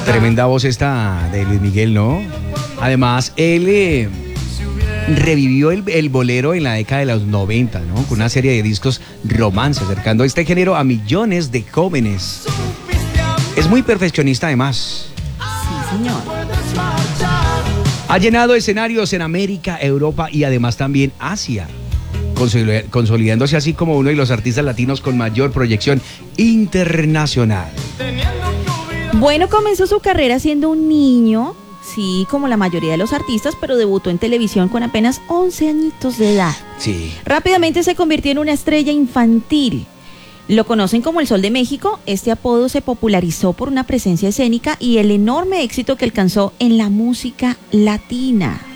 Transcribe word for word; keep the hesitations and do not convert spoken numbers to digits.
Tremenda voz esta de Luis Miguel, ¿no? Además, él eh, revivió el, el bolero en la década de los noventa, ¿no? Con una serie de discos romance, acercando este género a millones de jóvenes. Es muy perfeccionista además. Sí, señor. Ha llenado escenarios en América, Europa y además también Asia, consolidándose así como uno de los artistas latinos con mayor proyección internacional. Bueno, comenzó su carrera siendo un niño, sí, como la mayoría de los artistas, pero debutó en televisión con apenas once añitos de edad. Sí. Rápidamente se convirtió en una estrella infantil. Lo conocen como el Sol de México. Este apodo se popularizó por una presencia escénica y el enorme éxito que alcanzó en la música latina.